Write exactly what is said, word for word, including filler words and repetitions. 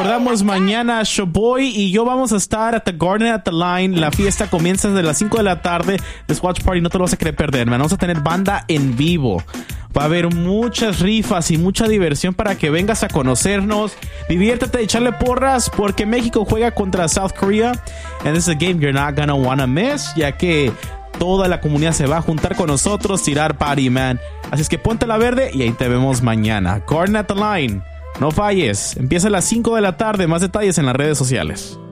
recordamos, mañana Showboy y yo vamos a estar at the Garden at the Line. La fiesta comienza desde las cinco de la tarde. This watch party no te lo vas a querer perder, man. Vamos a tener banda en vivo. Va a haber muchas rifas y mucha diversión para que vengas a conocernos. Diviértete, echarle porras porque México juega contra South Korea. And this is a game you're not gonna wanna miss, ya que toda la comunidad se va a juntar con nosotros, tirar party, man. Así es que ponte la verde y ahí te vemos mañana. Garden at the Line. No falles. Empieza a las cinco de la tarde. Más detalles en las redes sociales.